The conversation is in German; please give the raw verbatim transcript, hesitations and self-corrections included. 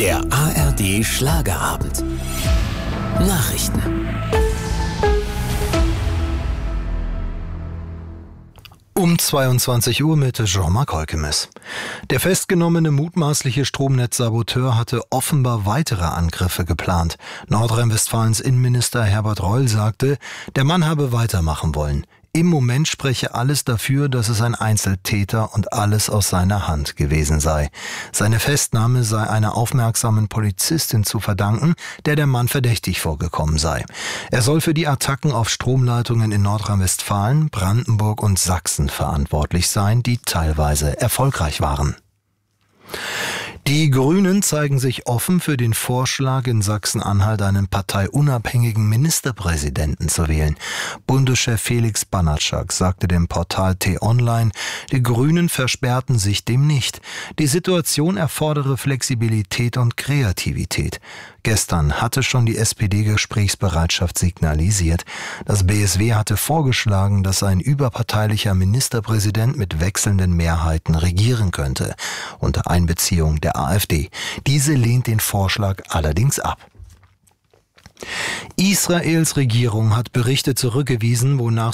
Der A R D Schlagerabend. Nachrichten. Um zweiundzwanzig Uhr mit Jean-Marc Holkemes. Der festgenommene mutmaßliche Stromnetzsaboteur hatte offenbar weitere Angriffe geplant. Nordrhein-Westfalens Innenminister Herbert Reul sagte, der Mann habe weitermachen wollen. Im Moment spreche alles dafür, dass es ein Einzeltäter und alles aus seiner Hand gewesen sei. Seine Festnahme sei einer aufmerksamen Polizistin zu verdanken, der der Mann verdächtig vorgekommen sei. Er soll für die Attacken auf Stromleitungen in Nordrhein-Westfalen, Brandenburg und Sachsen verantwortlich sein, die teilweise erfolgreich waren. Die Grünen zeigen sich offen für den Vorschlag, in Sachsen-Anhalt einen parteiunabhängigen Ministerpräsidenten zu wählen. Bundeschef Felix Banatschak sagte dem Portal T-Online, die Grünen versperrten sich dem nicht. Die Situation erfordere Flexibilität und Kreativität. Gestern hatte schon die S P D Gesprächsbereitschaft signalisiert. Das B S W hatte vorgeschlagen, dass ein überparteilicher Ministerpräsident mit wechselnden Mehrheiten regieren könnte, unter Einbeziehung der A f D. Diese lehnt den Vorschlag allerdings ab. Israels Regierung hat Berichte zurückgewiesen, wonach